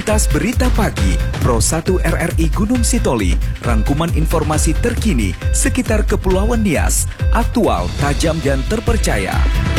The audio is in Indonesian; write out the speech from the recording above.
Kilas Berita Pagi, Pro 1 RRI Gunung Sitoli, rangkuman informasi terkini sekitar Kepulauan Nias, aktual, tajam dan terpercaya.